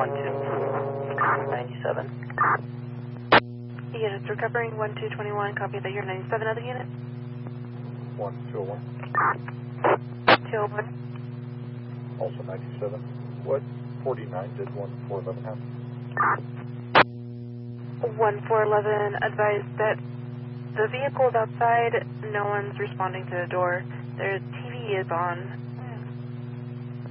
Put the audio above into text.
97. Units recovering 1221, copy that you're 97 other unit. 201. 201. Also 97. What 49 did 1411 have? 1411 advised that the vehicle's outside, no one's responding to the door. Their TV is on.